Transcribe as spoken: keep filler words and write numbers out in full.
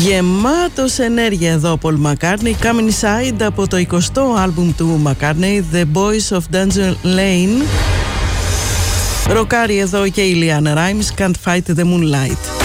Γεμάτος ενέργεια εδώ ο Paul McCartney. Come Inside από το εικοστό άλμπουμ του McCartney, The Boys of Danger Lane. Ροκάρει εδώ και η Liana Rimes, Can't Fight the Moonlight.